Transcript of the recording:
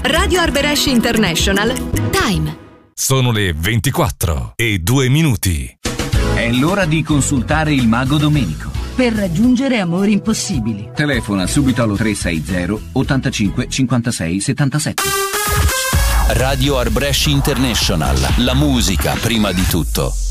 Radio Arbëresh International. Time. Sono le 24:02. È l'ora di consultare il mago Domenico. Per raggiungere amori impossibili. Telefona subito allo 360 85 56 77. Radio Arbëresh International. La musica prima di tutto.